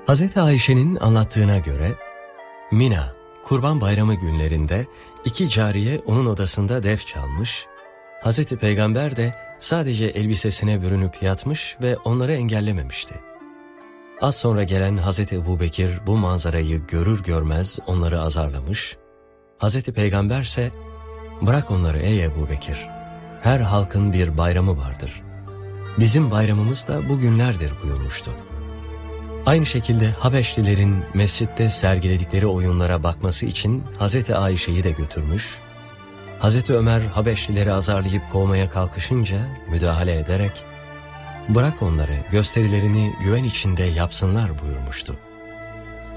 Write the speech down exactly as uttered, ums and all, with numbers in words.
Hazreti Ayşe'nin anlattığına göre Mina, Kurban Bayramı günlerinde iki cariye onun odasında def çalmış, Hazreti Peygamber de sadece elbisesine bürünüp yatmış ve onları engellememişti. Az sonra gelen Hazreti Ebubekir bu manzarayı görür görmez onları azarlamış, Hazreti Peygamber ise "Bırak onları ey Ebubekir, her halkın bir bayramı vardır. Bizim bayramımız da bu günlerdir" buyurmuştu. Aynı şekilde Habeşlilerin mescitte sergiledikleri oyunlara bakması için Hazreti Ayşe'yi de götürmüş, Hazreti Ömer Habeşlileri azarlayıp kovmaya kalkışınca müdahale ederek "Bırak onları, gösterilerini güven içinde yapsınlar" buyurmuştu.